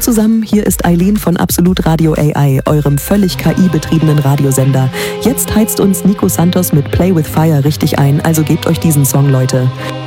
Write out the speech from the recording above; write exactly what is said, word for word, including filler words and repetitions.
zusammen, hier ist Eileen von Absolut Radio A I, eurem völlig K I-betriebenen Radiosender. Jetzt heizt uns Nico Santos mit Play with Fire richtig ein, also gebt euch diesen Song, Leute.